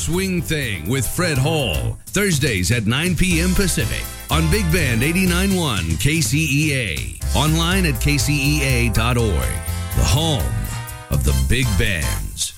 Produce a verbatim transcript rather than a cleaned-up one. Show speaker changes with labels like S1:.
S1: Swing Thing with Fred Hall. Thursdays at nine p.m. Pacific on Big Band eighty-nine point one K C E A. Online at K C E A dot org. The home of the big bands.